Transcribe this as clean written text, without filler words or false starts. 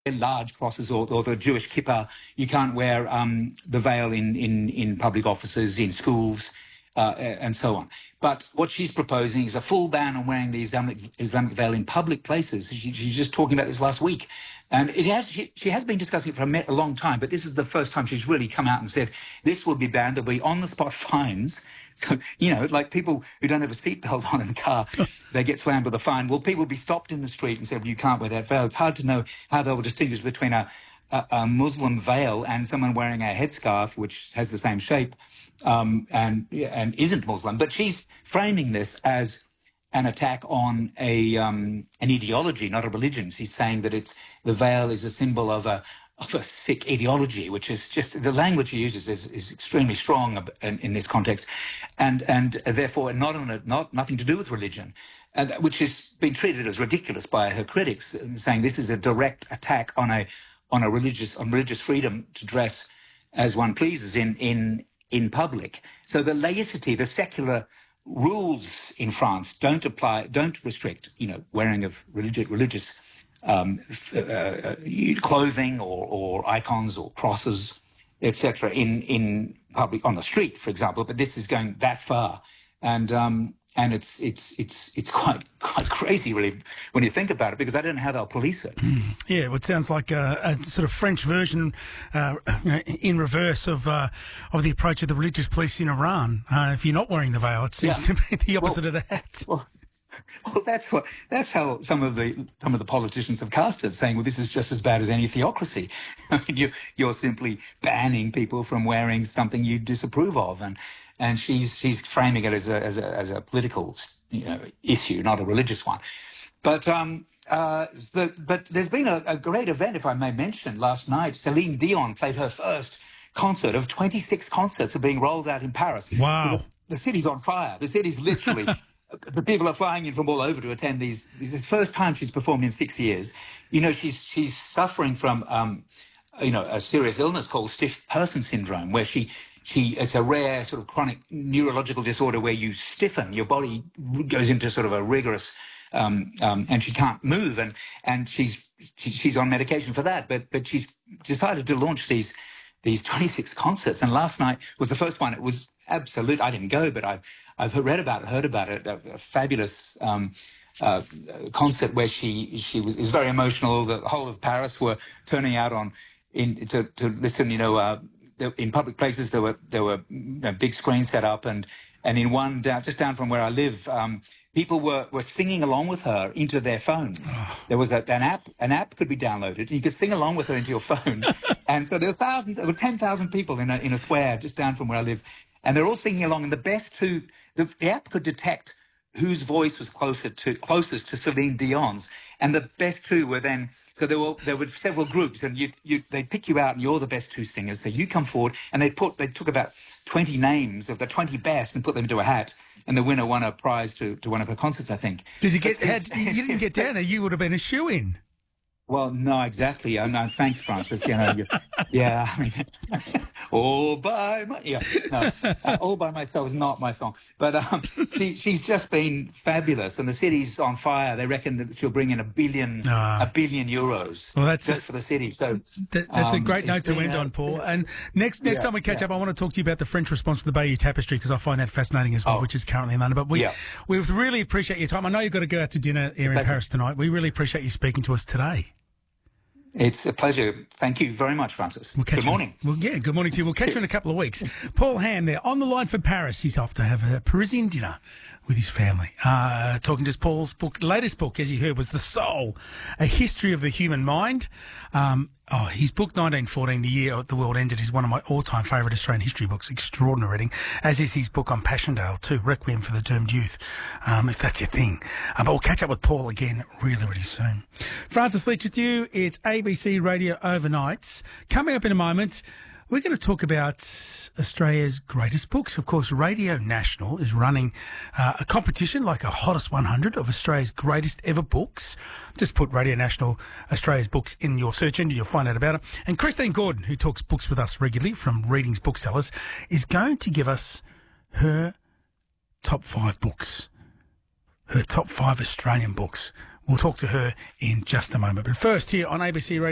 large crosses or the Jewish kippah. You can't wear the veil in public offices, in schools, and so on. But what she's proposing is a full ban on wearing the Islamic veil in public places. She's just talking about this last week. And she has been discussing it for a long time, but this is the first time she's really come out and said this will be banned. There'll be on-the-spot fines. So, like people who don't have a seatbelt on in the car, they get slammed with a fine. Will people be stopped in the street and said, well, you can't wear that veil? It's hard to know how they will distinguish between a Muslim veil and someone wearing a headscarf, which has the same shape and isn't Muslim. But she's framing this as an attack on an ideology, not a religion. She's saying that the veil is a symbol of a sick ideology, which is just the language he uses is extremely strong in this context, and therefore nothing to do with religion, which has been treated as ridiculous by her critics, saying this is a direct attack on religious freedom to dress as one pleases in public. So the laicity, the secular rules in France don't restrict, wearing of religious clothing or icons or crosses, etc. in public on the street, for example. But this is going that far, and it's quite crazy, really, when you think about it, because I don't know how they'll police it. Yeah, well, it sounds like a sort of French version, in reverse of the approach of the religious police in Iran. If you're not wearing the veil, it seems to be the opposite of that. Well, that's how some of the politicians have cast it, saying, well, this is just as bad as any theocracy. I mean, you're simply banning people from wearing something you disapprove of, and she's framing it as a political issue, not a religious one. But but there's been a great event, if I may mention. Last night, Celine Dion played her first concert of 26 concerts are being rolled out in Paris. Wow. The city's on fire. The city's literally... The people are flying in from all over to attend these. This is the first time she's performed in 6 years. She's suffering from, a serious illness called stiff person syndrome, where it's a rare sort of chronic neurological disorder where you stiffen, your body goes into sort of a rigorous, and she can't move, and she's on medication for that. But she's decided to launch these 26 concerts, and last night was the first one. It was absolute. I didn't go, but I've heard about it. A fabulous concert where it was very emotional. The whole of Paris were turning out to listen. In public places there were big screens set up, and in one just down from where I live, people were singing along with her into their phone. There was an app could be downloaded, and you could sing along with her into your phone. And so there were 10,000 people in a square just down from where I live. And they're all singing along, and the app could detect whose voice was closest to Celine Dion's, and the best two were then. So there were several groups, and they'd pick you out, and you're the best two singers. So you come forward, and they took about 20 names of the 20 best and put them into a hat, and the winner won a prize to one of her concerts, I think. Did you you didn't get down there? You would have been a shoo-in. Well, no, exactly. No, thanks, Francis. Yeah, I mean, all by myself is not my song. But she's just been fabulous, and the city's on fire. They reckon that she'll bring in a billion euros just for the city. So that's a great note to end on, Paul. And next time we catch up, I want to talk to you about the French response to the Bayeux Tapestry, because I find that fascinating as well, which is currently in London. But we really appreciate your time. I know you've got to go out to dinner here in Paris tonight. We really appreciate you speaking to us today. It's a pleasure. Thank you very much, Francis. Good morning. Good morning to you. We'll catch you in a couple of weeks. Paul Ham there, on the line for Paris. He's off to have a Parisian dinner with his family. Talking to Paul's latest book, as you heard, was The Soul, A History of the Human Mind. His book, 1914, The Year the World Ended, is one of my all-time favourite Australian history books. Extraordinary reading, as is his book on Passchendaele too, Requiem for the Doomed Youth, if that's your thing. But we'll catch up with Paul again really, really soon. Francis Leach with you. It's ABC Radio Overnights. Coming up in a moment, we're going to talk about Australia's greatest books. Of course, Radio National is running a competition like a Hottest 100 of Australia's greatest ever books. Just put Radio National Australia's books in your search engine, you'll find out about it. And Christine Gordon, who talks books with us regularly from Readings Booksellers, is going to give us her top 5 books, her top 5 Australian books. We'll talk to her in just a moment. But first, here on ABC Radio.